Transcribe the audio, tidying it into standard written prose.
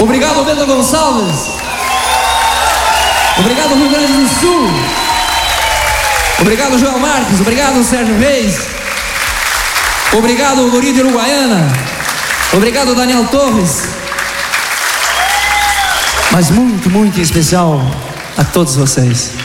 Obrigado, Bento Gonçalves. Obrigado, Rio Grande do Sul. Obrigado, João Marques. Obrigado, Sérgio Reis. Obrigado, Guri de Uruguaiana. Obrigado, Daniel Torres. Mas muito, muito em especial a todos vocês.